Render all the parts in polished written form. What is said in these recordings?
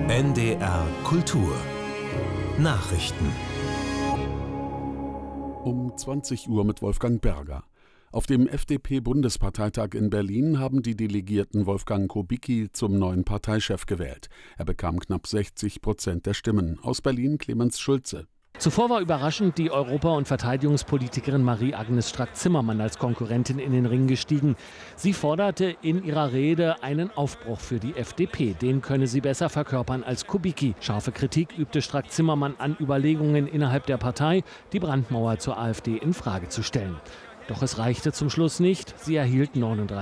NDR Kultur Nachrichten um 20 Uhr mit Wolfgang Berger. Auf dem FDP-Bundesparteitag in Berlin haben die Delegierten Wolfgang Kubicki zum neuen Parteichef gewählt. Er bekam knapp 60% der Stimmen. Aus Berlin Clemens Schulze. Zuvor war überraschend die Europa- und Verteidigungspolitikerin Marie-Agnes Strack-Zimmermann als Konkurrentin in den Ring gestiegen. Sie forderte in ihrer Rede einen Aufbruch für die FDP. Den könne sie besser verkörpern als Kubicki. Scharfe Kritik übte Strack-Zimmermann an Überlegungen innerhalb der Partei, die Brandmauer zur AfD in Frage zu stellen. Doch es reichte zum Schluss nicht. Sie erhielt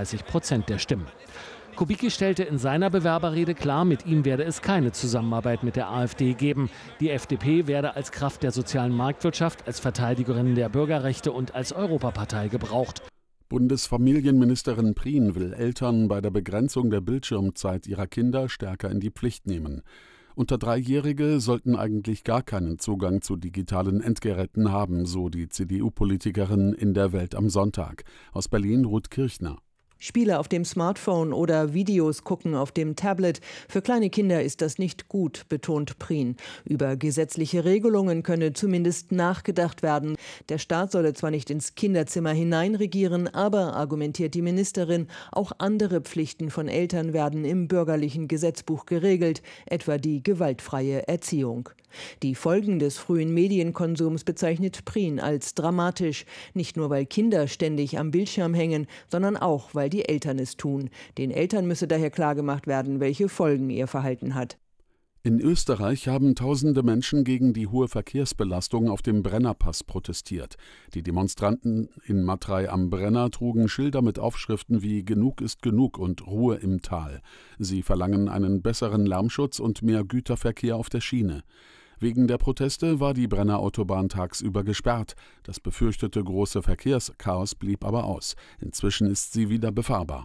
39% der Stimmen. Kubicki stellte in seiner Bewerberrede klar, mit ihm werde es keine Zusammenarbeit mit der AfD geben. Die FDP werde als Kraft der sozialen Marktwirtschaft, als Verteidigerin der Bürgerrechte und als Europapartei gebraucht. Bundesfamilienministerin Prien will Eltern bei der Begrenzung der Bildschirmzeit ihrer Kinder stärker in die Pflicht nehmen. Unter Dreijährige sollten eigentlich gar keinen Zugang zu digitalen Endgeräten haben, so die CDU-Politikerin in der Welt am Sonntag. Aus Berlin Ruth Kirchner. Spiele auf dem Smartphone oder Videos gucken auf dem Tablet. Für kleine Kinder ist das nicht gut, betont Prien. Über gesetzliche Regelungen könne zumindest nachgedacht werden. Der Staat solle zwar nicht ins Kinderzimmer hineinregieren, aber, argumentiert die Ministerin, auch andere Pflichten von Eltern werden im bürgerlichen Gesetzbuch geregelt, etwa die gewaltfreie Erziehung. Die Folgen des frühen Medienkonsums bezeichnet Prien als dramatisch. Nicht nur, weil Kinder ständig am Bildschirm hängen, sondern auch, weil die Eltern es tun. Den Eltern müsse daher klargemacht werden, welche Folgen ihr Verhalten hat. In Österreich haben tausende Menschen gegen die hohe Verkehrsbelastung auf dem Brennerpass protestiert. Die Demonstranten in Matrei am Brenner trugen Schilder mit Aufschriften wie »Genug ist genug« und »Ruhe im Tal«. Sie verlangen einen besseren Lärmschutz und mehr Güterverkehr auf der Schiene. Wegen der Proteste war die Brennerautobahn tagsüber gesperrt. Das befürchtete große Verkehrschaos blieb aber aus. Inzwischen ist sie wieder befahrbar.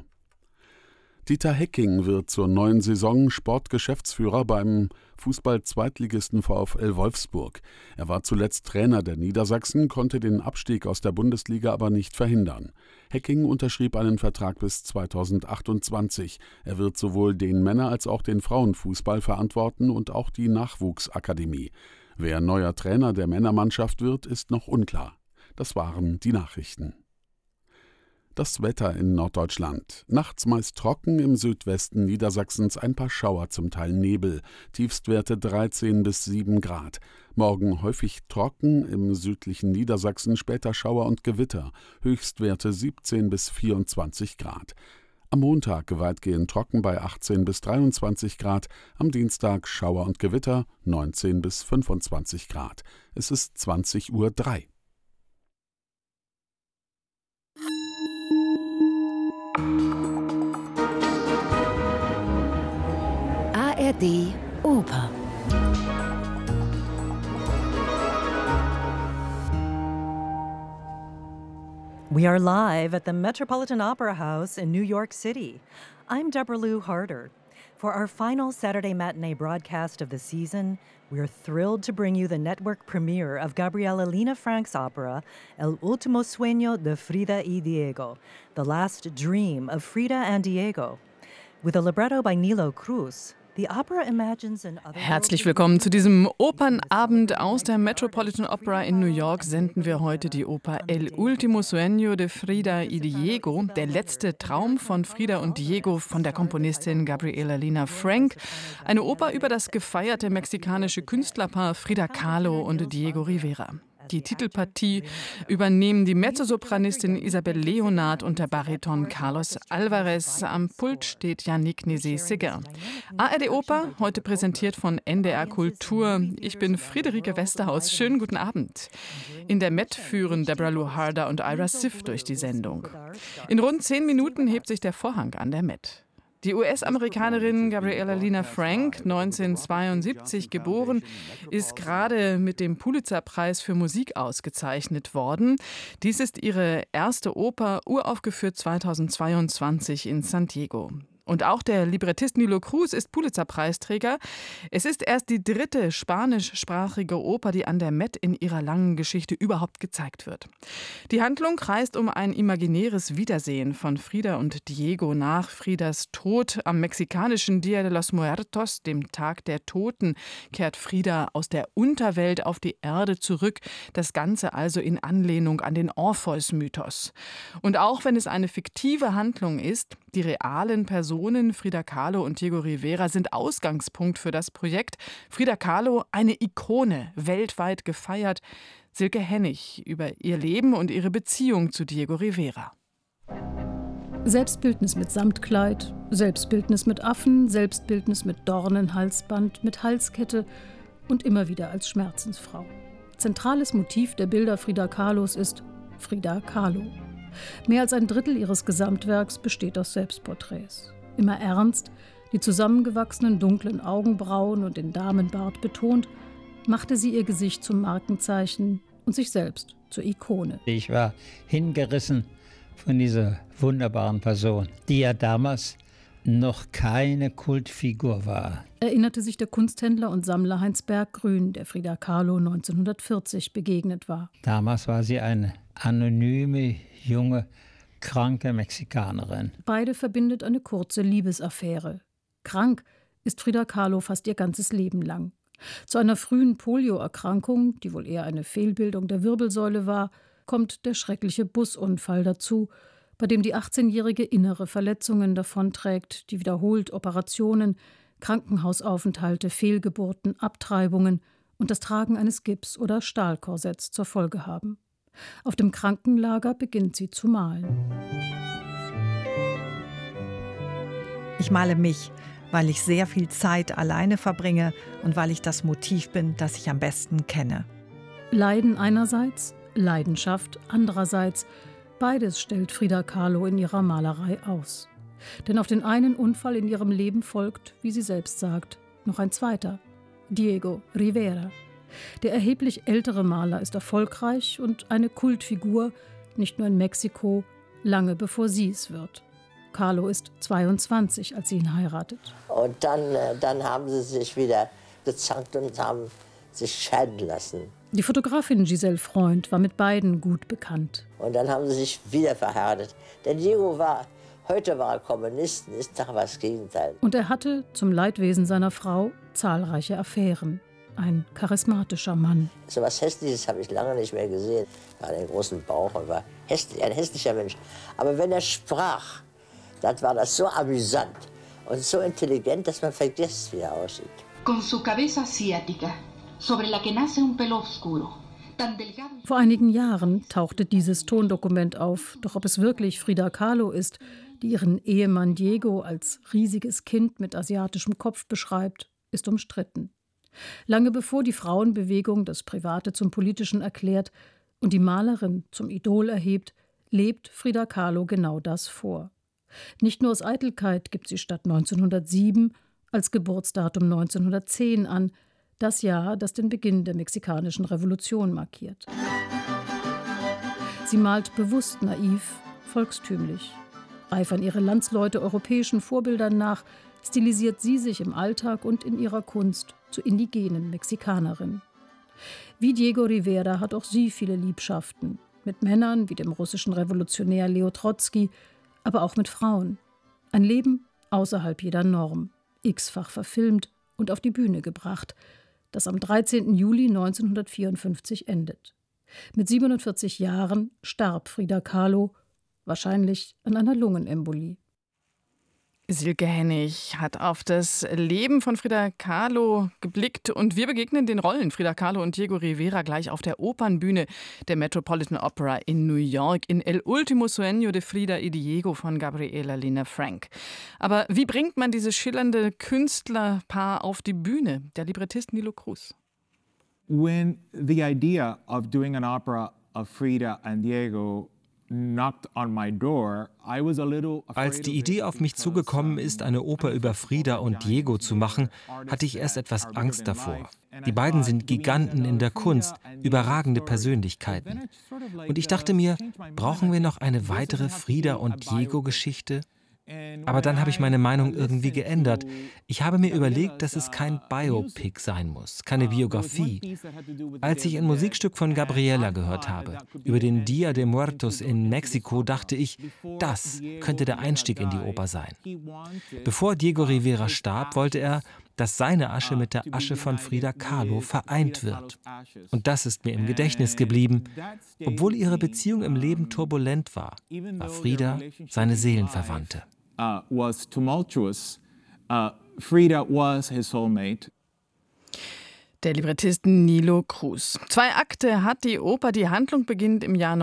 Dieter Hecking wird zur neuen Saison Sportgeschäftsführer beim Fußball-Zweitligisten VfL Wolfsburg. Er war zuletzt Trainer der Niedersachsen, konnte den Abstieg aus der Bundesliga aber nicht verhindern. Hecking unterschrieb einen Vertrag bis 2028. Er wird sowohl den Männer- als auch den Frauenfußball verantworten und auch die Nachwuchsakademie. Wer neuer Trainer der Männermannschaft wird, ist noch unklar. Das waren die Nachrichten. Das Wetter in Norddeutschland. Nachts meist trocken, im Südwesten Niedersachsens ein paar Schauer, zum Teil Nebel. Tiefstwerte 13 bis 7 Grad. Morgen häufig trocken, im südlichen Niedersachsen später Schauer und Gewitter. Höchstwerte 17 bis 24 Grad. Am Montag weitgehend trocken bei 18 bis 23 Grad. Am Dienstag Schauer und Gewitter 19 bis 25 Grad. Es ist 20:03 Uhr. ARD Oper. We are live at the Metropolitan Opera House in New York City. I'm Deborah Lou Harder. For our final Saturday matinee broadcast of the season, we're thrilled to bring you the network premiere of Gabriela Lina Frank's opera El Último Sueño de Frida y Diego, The Last Dream of Frida and Diego. With a libretto by Nilo Cruz, the opera imagines an other. Herzlich willkommen zu diesem Opernabend aus der Metropolitan Opera in New York. Senden wir heute die Oper El Último Sueño de Frida y Diego, der letzte Traum von Frida und Diego von der Komponistin Gabriela Lina Frank. Eine Oper über das gefeierte mexikanische Künstlerpaar Frida Kahlo und Diego Rivera. Die Titelpartie übernehmen die Mezzosopranistin Isabel Leonard und der Bariton Carlos Alvarez. Am Pult steht Yannick Nézet-Séguin. ARD Oper, heute präsentiert von NDR Kultur. Ich bin Friederike Westerhaus. Schönen guten Abend. In der Met führen Deborah Lou Harder und Ira Sif durch die Sendung. In rund 10 Minuten hebt sich der Vorhang an der Met. Die US-Amerikanerin Gabriela Lina Frank, 1972 geboren, ist gerade mit dem Pulitzer-Preis für Musik ausgezeichnet worden. Dies ist ihre erste Oper, uraufgeführt 2022 in San Diego. Und auch der Librettist Nilo Cruz ist Pulitzer-Preisträger. Es ist erst die 3. spanischsprachige Oper, die an der Met in ihrer langen Geschichte überhaupt gezeigt wird. Die Handlung kreist um ein imaginäres Wiedersehen von Frida und Diego nach Fridas Tod. Am mexikanischen Dia de los Muertos, dem Tag der Toten, kehrt Frida aus der Unterwelt auf die Erde zurück. Das Ganze also in Anlehnung an den Orpheus-Mythos. Und auch wenn es eine fiktive Handlung ist, die realen Personen Frida Kahlo und Diego Rivera sind Ausgangspunkt für das Projekt. Frida Kahlo, eine Ikone, weltweit gefeiert. Silke Hennig über ihr Leben und ihre Beziehung zu Diego Rivera. Selbstbildnis mit Samtkleid, Selbstbildnis mit Affen, Selbstbildnis mit Dornenhalsband, mit Halskette und immer wieder als Schmerzensfrau. Zentrales Motiv der Bilder Frida Kahlos ist Frida Kahlo. Mehr als ein Drittel ihres Gesamtwerks besteht aus Selbstporträts. Immer ernst, die zusammengewachsenen dunklen Augenbrauen und den Damenbart betont, machte sie ihr Gesicht zum Markenzeichen und sich selbst zur Ikone. Ich war hingerissen von dieser wunderbaren Person, die ja damals noch keine Kultfigur war. Erinnerte sich der Kunsthändler und Sammler Heinz Berggrün, der Frida Kahlo 1940 begegnet war. Damals war sie eine anonyme, junge, kranke Mexikanerin. Beide verbindet eine kurze Liebesaffäre. Krank ist Frida Kahlo fast ihr ganzes Leben lang. Zu einer frühen Polioerkrankung, die wohl eher eine Fehlbildung der Wirbelsäule war, kommt der schreckliche Busunfall dazu, bei dem die 18-Jährige innere Verletzungen davonträgt, die wiederholt Operationen, Krankenhausaufenthalte, Fehlgeburten, Abtreibungen und das Tragen eines Gips- oder Stahlkorsetts zur Folge haben. Auf dem Krankenlager beginnt sie zu malen. Ich male mich, weil ich sehr viel Zeit alleine verbringe und weil ich das Motiv bin, das ich am besten kenne. Leiden einerseits, Leidenschaft andererseits, beides stellt Frida Kahlo in ihrer Malerei aus. Denn auf den einen Unfall in ihrem Leben folgt, wie sie selbst sagt, noch ein zweiter, Diego Rivera. Der erheblich ältere Maler ist erfolgreich und eine Kultfigur, nicht nur in Mexiko, lange bevor sie es wird. Kahlo ist 22, als sie ihn heiratet. Und dann haben sie sich wieder gezankt und haben sich scheiden lassen. Die Fotografin Giselle Freund war mit beiden gut bekannt. Und dann haben sie sich wieder verheiratet. Der Diego heute war er Kommunist, ist doch was Gegenteil. Und er hatte, zum Leidwesen seiner Frau, zahlreiche Affären. Ein charismatischer Mann. So was Hässliches habe ich lange nicht mehr gesehen. Er hatte einen großen Bauch und war ein hässlicher Mensch. Aber wenn er sprach, dann war das so amüsant und so intelligent, dass man vergisst, wie er aussieht. Con su cabeza asiática, sobre la que nace un pelo oscuro. Vor einigen Jahren tauchte dieses Tondokument auf. Doch ob es wirklich Frida Kahlo ist, die ihren Ehemann Diego als riesiges Kind mit asiatischem Kopf beschreibt, ist umstritten. Lange bevor die Frauenbewegung das Private zum Politischen erklärt und die Malerin zum Idol erhebt, lebt Frida Kahlo genau das vor. Nicht nur aus Eitelkeit gibt sie statt 1907 als Geburtsdatum 1910 an, das Jahr, das den Beginn der mexikanischen Revolution markiert. Sie malt bewusst naiv, volkstümlich. Eifern ihre Landsleute europäischen Vorbildern nach, stilisiert sie sich im Alltag und in ihrer Kunst zur indigenen Mexikanerin. Wie Diego Rivera hat auch sie viele Liebschaften, mit Männern wie dem russischen Revolutionär Leo Trotzki, aber auch mit Frauen. Ein Leben außerhalb jeder Norm, x-fach verfilmt und auf die Bühne gebracht, das am 13. Juli 1954 endet. Mit 47 Jahren starb Frida Kahlo, wahrscheinlich an einer Lungenembolie. Silke Hennig hat auf das Leben von Frida Kahlo geblickt und wir begegnen den Rollen Frida Kahlo und Diego Rivera gleich auf der Opernbühne der Metropolitan Opera in New York in El Último Sueño de Frida y Diego von Gabriela Lina Frank. Aber wie bringt man dieses schillernde Künstlerpaar auf die Bühne? Der Librettist Nilo Cruz. When the idea of doing an opera of Frida and Diego als die Idee auf mich zugekommen ist, eine Oper über Frida und Diego zu machen, hatte ich erst etwas Angst davor. Die beiden sind Giganten in der Kunst, überragende Persönlichkeiten. Und ich dachte mir, brauchen wir noch eine weitere Frida und Diego-Geschichte? Aber dann habe ich meine Meinung irgendwie geändert. Ich habe mir überlegt, dass es kein Biopic sein muss, keine Biografie. Als ich ein Musikstück von Gabriela gehört habe, über den Dia de Muertos in Mexiko, dachte ich, das könnte der Einstieg in die Oper sein. Bevor Diego Rivera starb, wollte er, dass seine Asche mit der Asche von Frida Kahlo vereint wird. Und das ist mir im Gedächtnis geblieben. Obwohl ihre Beziehung im Leben turbulent war, war Frida seine Seelenverwandte. Was tumultuous. Frida was his soulmate. Der Librettist Nilo Cruz. 2 Akte hat die Oper. Die Handlung beginnt im Jahr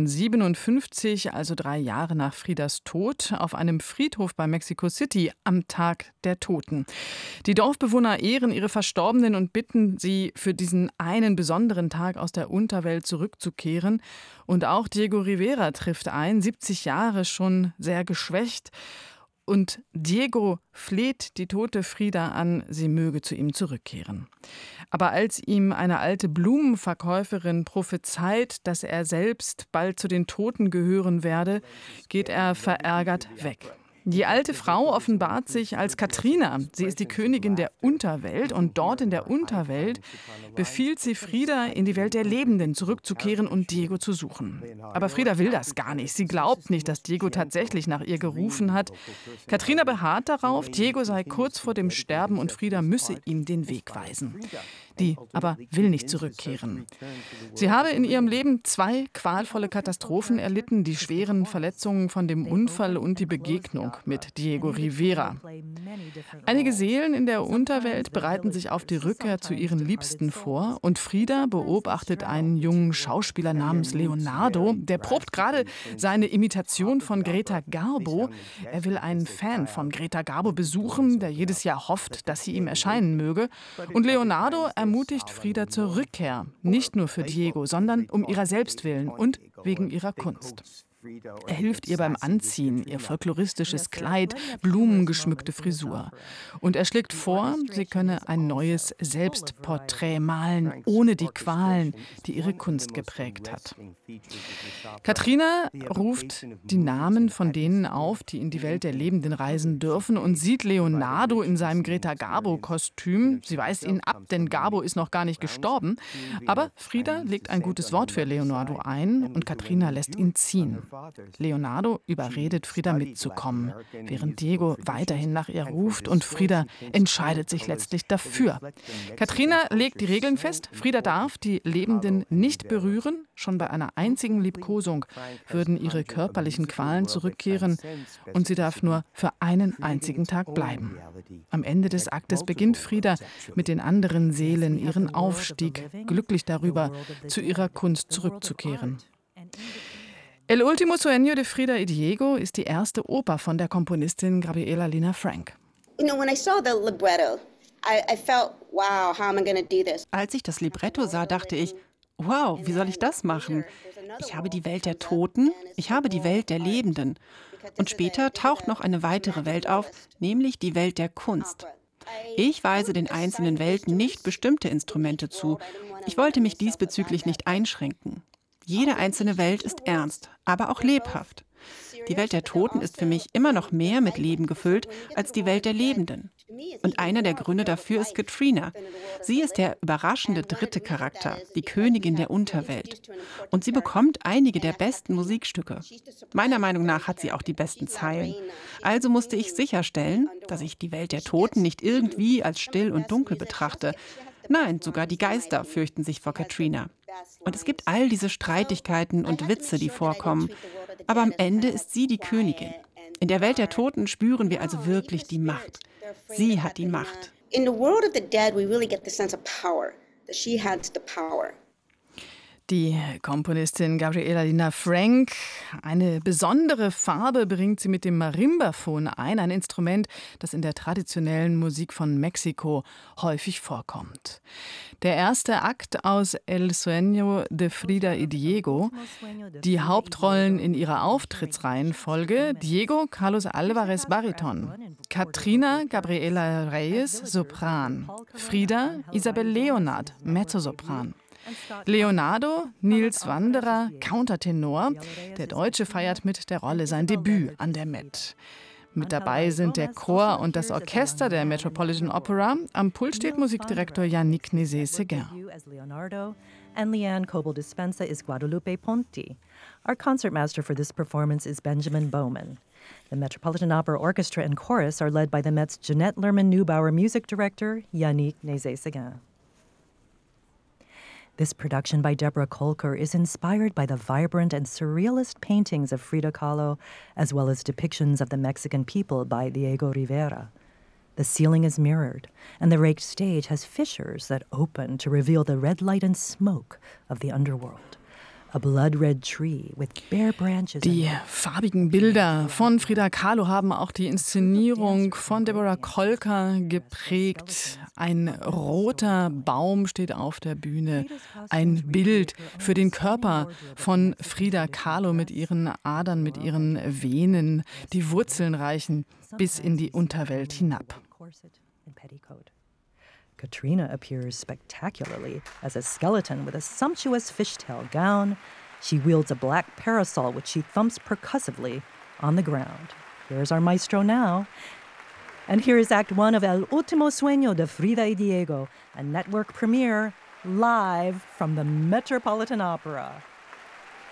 1957, also 3 Jahre nach Fridas Tod, auf einem Friedhof bei Mexico City am Tag der Toten. Die Dorfbewohner ehren ihre Verstorbenen und bitten sie, für diesen einen besonderen Tag aus der Unterwelt zurückzukehren. Und auch Diego Rivera trifft ein, 70 Jahre schon sehr geschwächt. Und Diego fleht die tote Frida an, sie möge zu ihm zurückkehren. Aber als ihm eine alte Blumenverkäuferin prophezeit, dass er selbst bald zu den Toten gehören werde, geht er verärgert weg. Die alte Frau offenbart sich als Katrina. Sie ist die Königin der Unterwelt und dort in der Unterwelt befiehlt sie Frida, in die Welt der Lebenden zurückzukehren und Diego zu suchen. Aber Frida will das gar nicht. Sie glaubt nicht, dass Diego tatsächlich nach ihr gerufen hat. Katrina beharrt darauf, Diego sei kurz vor dem Sterben und Frida müsse ihm den Weg weisen. Die aber will nicht zurückkehren. Sie habe in ihrem Leben 2 qualvolle Katastrophen erlitten, die schweren Verletzungen von dem Unfall und die Begegnung mit Diego Rivera. Einige Seelen in der Unterwelt bereiten sich auf die Rückkehr zu ihren Liebsten vor und Frida beobachtet einen jungen Schauspieler namens Leonardo, der probt gerade seine Imitation von Greta Garbo. Er will einen Fan von Greta Garbo besuchen, der jedes Jahr hofft, dass sie ihm erscheinen möge. Und Leonardo ermutigt Frida zur Rückkehr, nicht nur für Diego, sondern um ihrer selbst willen und wegen ihrer Kunst. Er hilft ihr beim Anziehen, ihr folkloristisches Kleid, blumengeschmückte Frisur. Und er schlägt vor, sie könne ein neues Selbstporträt malen, ohne die Qualen, die ihre Kunst geprägt hat. Katrina ruft die Namen von denen auf, die in die Welt der Lebenden reisen dürfen und sieht Leonardo in seinem Greta Garbo-Kostüm. Sie weist ihn ab, denn Garbo ist noch gar nicht gestorben. Aber Frida legt ein gutes Wort für Leonardo ein und Katrina lässt ihn ziehen. Leonardo überredet Frida mitzukommen, während Diego weiterhin nach ihr ruft und Frida entscheidet sich letztlich dafür. Katrina legt die Regeln fest, Frida darf die Lebenden nicht berühren, schon bei einer einzigen Liebkosung würden ihre körperlichen Qualen zurückkehren und sie darf nur für einen einzigen Tag bleiben. Am Ende des Aktes beginnt Frida mit den anderen Seelen ihren Aufstieg, glücklich darüber, zu ihrer Kunst zurückzukehren. El último sueño de Frida y Diego ist die erste Oper von der Komponistin Gabriela Lina Frank. Als ich das Libretto sah, dachte ich, wow, wie soll ich das machen? Ich habe die Welt der Toten, ich habe die Welt der Lebenden. Und später taucht noch eine weitere Welt auf, nämlich die Welt der Kunst. Ich weise den einzelnen Welten nicht bestimmte Instrumente zu. Ich wollte mich diesbezüglich nicht einschränken. Jede einzelne Welt ist ernst, aber auch lebhaft. Die Welt der Toten ist für mich immer noch mehr mit Leben gefüllt als die Welt der Lebenden. Und einer der Gründe dafür ist Katrina. Sie ist der überraschende 3. Charakter, die Königin der Unterwelt. Und sie bekommt einige der besten Musikstücke. Meiner Meinung nach hat sie auch die besten Zeilen. Also musste ich sicherstellen, dass ich die Welt der Toten nicht irgendwie als still und dunkel betrachte. Nein, sogar die Geister fürchten sich vor Katrina. Und es gibt all diese Streitigkeiten und Witze, die vorkommen. Aber am Ende ist sie die Königin. In der Welt der Toten spüren wir also wirklich die Macht. Sie hat die Macht. In the world of the dead, we really get the sense of power, that she had the power. Die Komponistin Gabriela Lina Frank, eine besondere Farbe bringt sie mit dem Marimbaphon ein, ein Instrument, das in der traditionellen Musik von Mexiko häufig vorkommt. Der erste Akt aus El Sueño de Frida y Diego, die Hauptrollen in ihrer Auftrittsreihenfolge: Diego Carlos Alvarez Bariton, Katrina Gabriela Reyes Sopran, Frida Isabel Leonard Mezzosopran. Leonardo Nils Wanderer, Countertenor. Der Deutsche feiert mit der Rolle sein Debüt an der Met. Mit dabei sind der Chor und das Orchester der Metropolitan Opera. Am Pult steht Musikdirektor Yannick Nézet-Séguin. And Leanne Coble-Dispenza is Guadalupe Ponti. Our concertmaster for this performance is Benjamin Bowman. The Metropolitan Opera Orchestra and Chorus are led by the Met's Jeanette Lerman-Neubauer music director, Yannick Nézet-Séguin. This production by Deborah Kolker is inspired by the vibrant and surrealist paintings of Frida Kahlo, as well as depictions of the Mexican people by Diego Rivera. The ceiling is mirrored, and the raked stage has fissures that open to reveal the red light and smoke of the underworld. A blood-red tree with bare branches. Die farbigen Bilder von Frida Kahlo haben auch die Inszenierung von Deborah Kolker geprägt. Ein roter Baum steht auf der Bühne. Ein Bild für den Körper von Frida Kahlo mit ihren Adern, mit ihren Venen. Die Wurzeln reichen bis in die Unterwelt hinab. Katrina appears spectacularly as a skeleton with a sumptuous fishtail gown. She wields a black parasol which she thumps percussively on the ground. Here's our maestro now. And here is Act 1 of El Último Sueño de Frida y Diego, a network premiere live from the Metropolitan Opera.